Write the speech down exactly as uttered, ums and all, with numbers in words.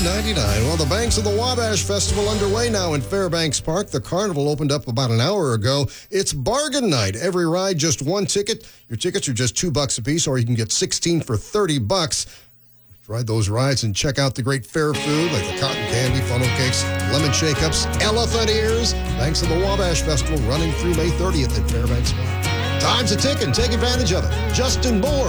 ninety-nine. Well, the Banks of the Wabash Festival underway now in Fairbanks Park. The carnival opened up about an hour ago. It's bargain night. Every ride, just one ticket. Your tickets are just two bucks a piece, or you can get sixteen for thirty bucks. Ride those rides and check out the great fair food like the cotton candy, funnel cakes, lemon shake-ups, elephant ears. Banks of the Wabash Festival running through May thirtieth in Fairbanks Park. Time's a ticking. Take advantage of it. Justin Moore.